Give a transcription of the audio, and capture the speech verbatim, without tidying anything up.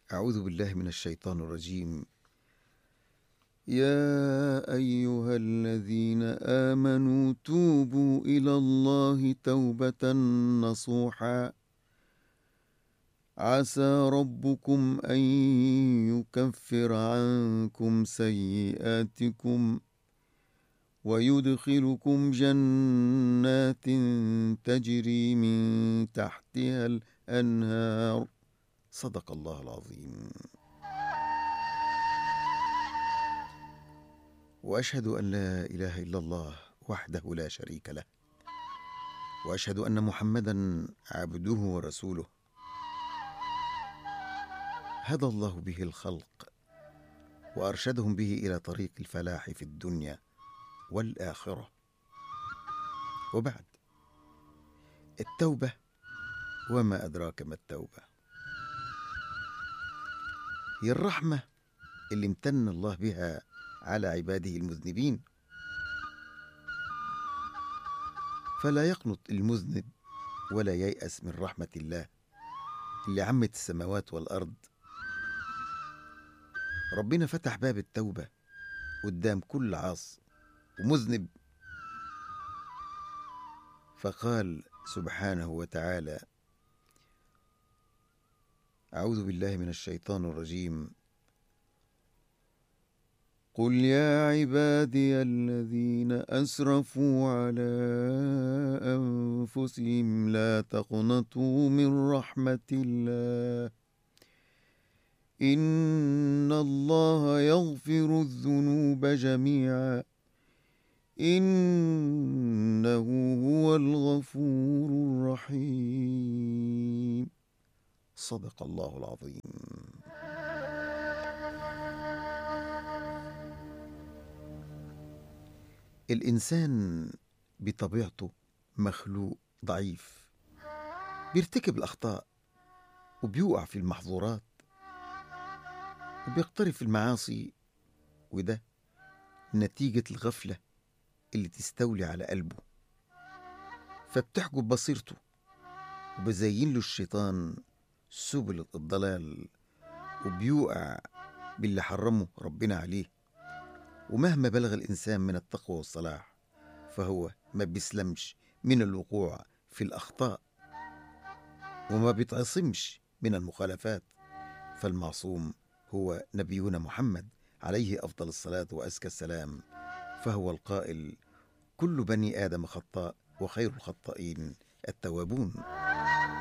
أعوذ بالله من الشيطان الرجيم. يا أيها الذين آمنوا توبوا إلى الله توبة نصوحا عسى ربكم أن يكفر عنكم سيئاتكم ويدخلكم جنات تجري من تحتها الأنهار. صدق الله العظيم. وأشهد أن لا إله إلا الله وحده لا شريك له، وأشهد أن محمدًا عبده ورسوله، هدى الله به الخلق وأرشدهم به إلى طريق الفلاح في الدنيا والآخرة. وبعد، التوبة وما أدراك ما التوبة، هي الرحمة اللي امتن الله بها على عباده المذنبين، فلا يقنط المذنب ولا ييأس من رحمة الله اللي عمت السماوات والأرض. ربنا فتح باب التوبة قدام كل عاص ومذنب، فقال سبحانه وتعالى: أعوذ بالله من الشيطان الرجيم: قل يا عبادي الذين أسرفوا على أنفسهم لا تقنطوا من رحمة الله إن الله يغفر الذنوب جميعا إنه هو الغفور الرحيم. صدق الله العظيم. الإنسان بطبيعته مخلوق ضعيف، بيرتكب الأخطاء وبيوقع في المحظورات وبيقترف المعاصي، وده نتيجة الغفلة اللي تستولي على قلبه، فبتحجب بصيرته وبزين له الشيطان سبل الضلال وبيوقع باللي حرمه ربنا عليه. ومهما بلغ الإنسان من التقوى والصلاح فهو ما بيسلمش من الوقوع في الأخطاء وما بيتعصمش من المخالفات، فالمعصوم هو نبينا محمد عليه أفضل الصلاة وأزكى السلام، فهو القائل: كل بني آدم خطاء وخير الخطائين التوابون.